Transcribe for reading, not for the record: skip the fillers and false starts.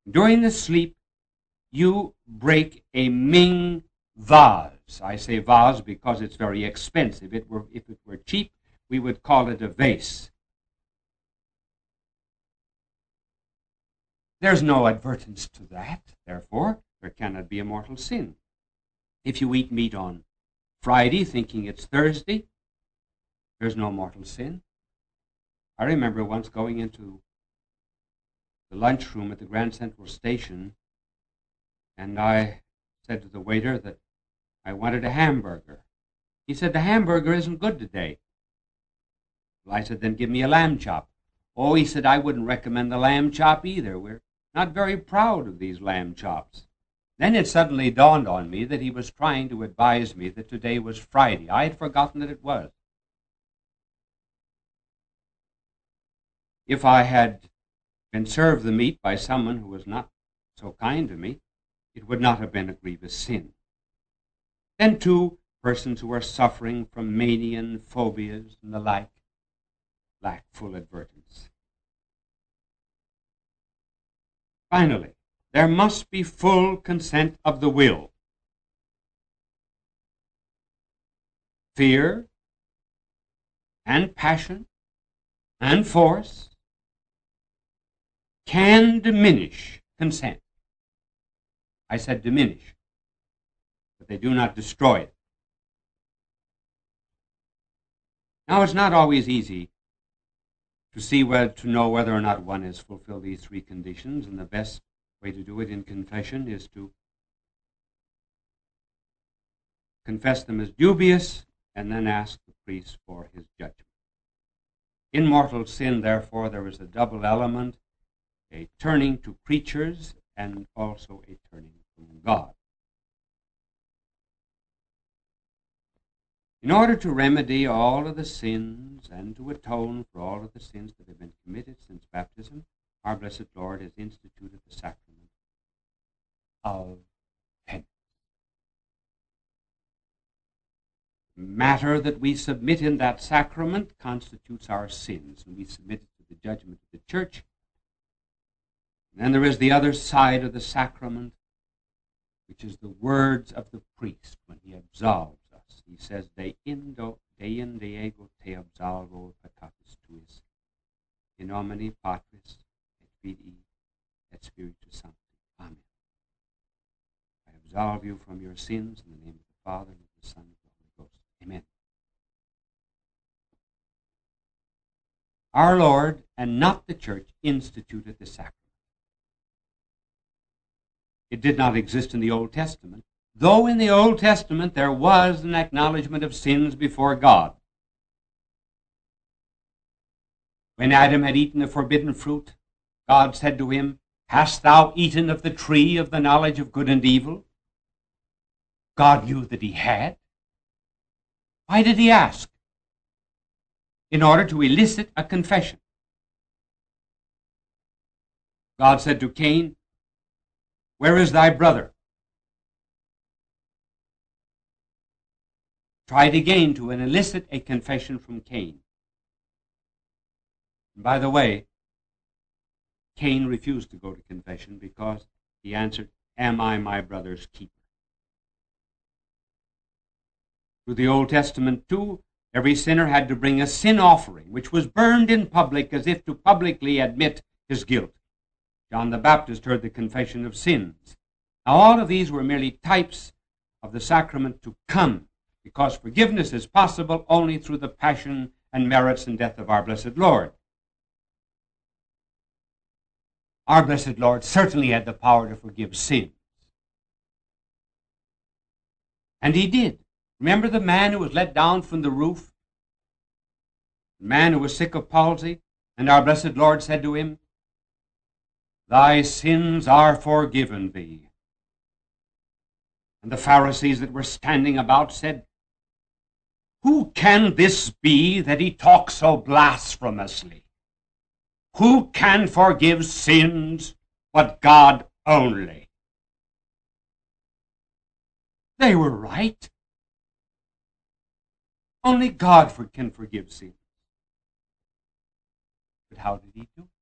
During the sleep, you break a Ming vase. I say vase because it's very expensive. If it were cheap, we would call it a vase. There's no advertence to that. Therefore, there cannot be a mortal sin. If you eat meat on Friday thinking it's Thursday, there's no mortal sin. I remember once going into the lunchroom at the Grand Central Station, and I said to the waiter that I wanted a hamburger. He said, the hamburger isn't good today. Well, I said, then give me a lamb chop. Oh, he said, I wouldn't recommend the lamb chop either. We're not very proud of these lamb chops. Then it suddenly dawned on me that he was trying to advise me that today was Friday. I had forgotten that it was. If I had been served the meat by someone who was not so kind to me, it would not have been a grievous sin. Then too, persons who are suffering from mania and phobias and the like lack full advertence. Finally, there must be full consent of the will. Fear and passion and force can diminish consent. I said diminish, but they do not destroy it. Now, it's not always easy to know whether or not one has fulfilled these three conditions, and the best way to do it in confession is to confess them as dubious and then ask the priest for his judgment. In mortal sin, therefore, there is a double element, a turning to preachers and also a turning from God. In order to remedy all of the sins and to atone for all of the sins that have been committed since baptism, our blessed Lord has instituted the sacrament of penance. The matter that we submit in that sacrament constitutes our sins, and we submit it to the judgment of the church. And then there is the other side of the sacrament, which is the words of the priest when he absolves us. He says, De ego te absolvo peccatis tuis, in nomine Patris et Filii et Spiritus Sancti. Amen. I absolve you from your sins in the name of the Father, and of the Son, and of the Holy Ghost. Amen. Our Lord, and not the church, instituted the sacrament. It did not exist in the Old Testament, though in the Old Testament there was an acknowledgement of sins before God. When Adam had eaten the forbidden fruit, God said to him, Hast thou eaten of the tree of the knowledge of good and evil? God knew that he had. Why did he ask? In order to elicit a confession. God said to Cain, Where is thy brother? Tried again to elicit a confession from Cain. And by the way, Cain refused to go to confession because he answered, Am I my brother's keeper? Through the Old Testament, too, every sinner had to bring a sin offering, which was burned in public as if to publicly admit his guilt. John the Baptist heard the confession of sins. Now, all of these were merely types of the sacrament to come, because forgiveness is possible only through the passion and merits and death of our blessed Lord. Our blessed Lord certainly had the power to forgive sins. And he did. Remember the man who was let down from the roof? The man who was sick of palsy? And our blessed Lord said to him, Thy sins are forgiven thee. And the Pharisees that were standing about said, Who can this be that he talks so blasphemously? Who can forgive sins but God only? They were right. Only God can forgive sins. But how did he do it?